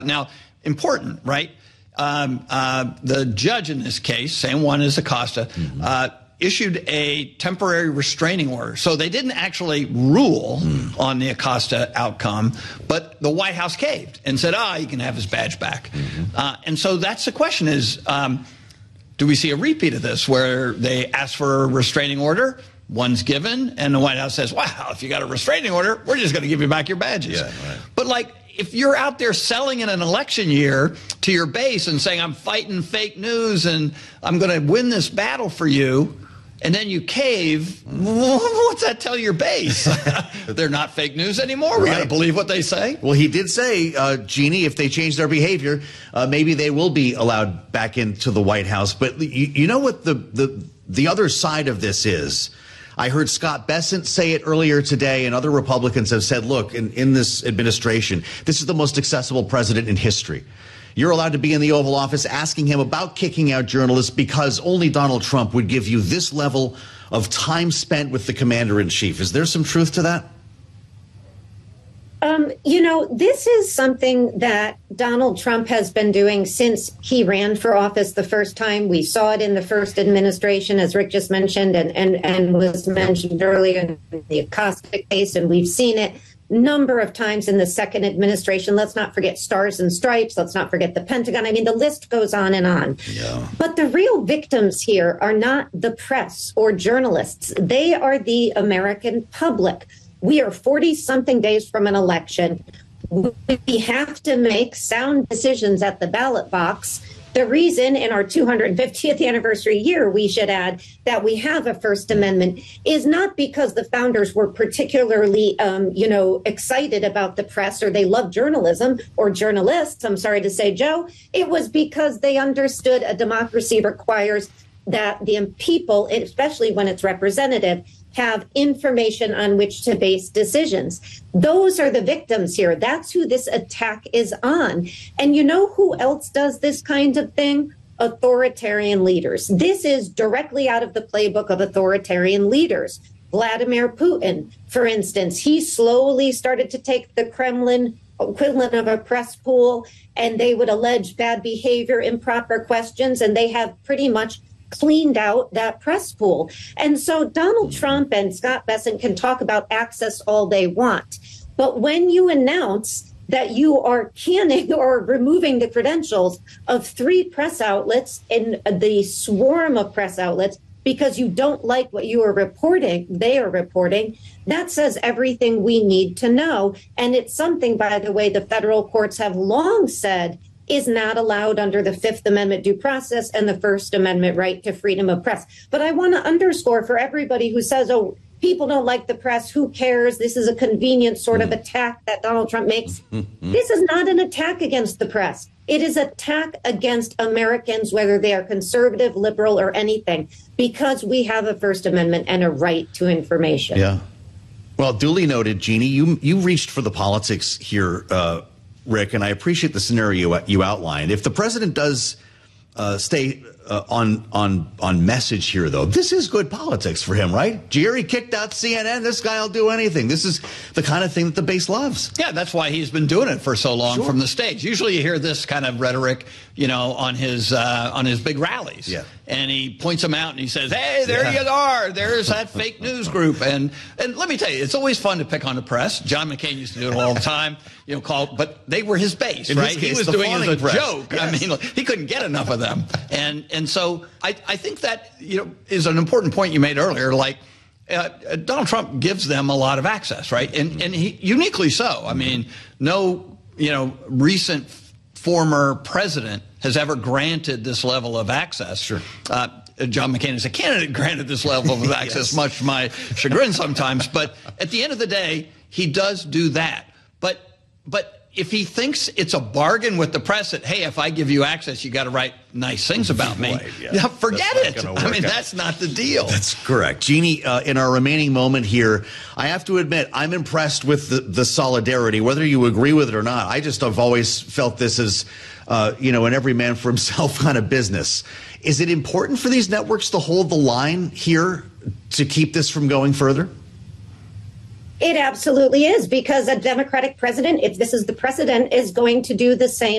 Now, important, right? The judge in this case, same one as Acosta, issued a temporary restraining order. So they didn't actually rule on the Acosta outcome, but the White House caved and said, he can have his badge back. And so that's the question is, do we see a repeat of this where they ask for a restraining order, one's given, and the White House says, wow, if you got a restraining order, we're just going to give you back your badges. Yeah, right. But like, if you're out there selling in an election year to your base and saying, I'm fighting fake news and I'm going to win this battle for you, and then you cave, what's that tell your base? They're not fake news anymore. We got to believe what they say. Well, he did say, Jeannie, if they change their behavior, maybe they will be allowed back into the White House. But you know what the other side of this is? I heard Scott Bessent say it earlier today, and other Republicans have said, look, in this administration, this is the most accessible president in history. You're allowed to be in the Oval Office asking him about kicking out journalists because only Donald Trump would give you this level of time spent with the commander-in-chief. Is there some truth to that? This is something that Donald Trump has been doing since he ran for office the first time. We saw it in the first administration, as Rick just mentioned, and was mentioned earlier in the Acosta case, and we've seen it number of times in the second administration. Let's not forget Stars and Stripes. Let's not forget the Pentagon. I mean, the list goes on and on. Yeah. But the real victims here are not the press or journalists. They are the American public. We are 40-something days from an election. We have to make sound decisions at the ballot box. The reason in our 250th anniversary year, we should add, that we have a First Amendment is not because the founders were particularly, excited about the press or they love journalism or journalists. I'm sorry to say, Joe. It was because they understood a democracy requires that the people, especially when it's representative, have information on which to base decisions. Those are the victims here. That's who this attack is on. And you know who else does this kind of thing? Authoritarian leaders. This is directly out of the playbook of authoritarian leaders. Vladimir Putin, for instance, he slowly started to take the Kremlin equivalent of a press pool, and they would allege bad behavior, improper questions, and they have pretty much cleaned out that press pool. And so Donald Trump and Scott Bessent can talk about access all they want. But when you announce that you are canning or removing the credentials of 3 press outlets in the swarm of press outlets because you don't like what you are reporting, they are reporting, that says everything we need to know. And it's something, by the way, the federal courts have long said is not allowed under the Fifth Amendment due process and the First Amendment right to freedom of press. But I want to underscore for everybody who says, oh, people don't like the press, who cares? This is a convenient sort of attack that Donald Trump makes. This is not an attack against the press. It is an attack against Americans, whether they are conservative, liberal, or anything, because we have a First Amendment and a right to information. Yeah. Well, duly noted, Jeannie. You reached for the politics here, Rick, and I appreciate the scenario you outlined. If the president does stay on message here, though, this is good politics for him, right? Jerry kicked out CNN. This guy will do anything. This is the kind of thing that the base loves. Yeah, that's why he's been doing it for so long from the stage. Usually you hear this kind of rhetoric, on his big rallies. Yeah. And he points them out and he says, hey, there you are. There's that fake news group. And let me tell you, it's always fun to pick on the press. John McCain used to do it all the time, but they were his base, right? He was doing it as a joke. Yes. I mean, he couldn't get enough of them. And so I think that, is an important point you made earlier. Like, Donald Trump gives them a lot of access, right? And he, uniquely so. I mean, no, recent former president has ever granted this level of access. Sure. John McCain as a candidate granted this level of access, much to my chagrin sometimes. But at the end of the day, he does do that. But if he thinks it's a bargain with the press that, hey, if I give you access, you got to write nice things about me. Yeah, forget it. I mean, that's not the deal. That's correct. Jeannie, in our remaining moment here, I have to admit, I'm impressed with the solidarity, whether you agree with it or not. I just have always felt this as, an every man for himself kind of business. Is it important for these networks to hold the line here to keep this from going further? It absolutely is, because a Democratic president, if this is the precedent, is going to do the same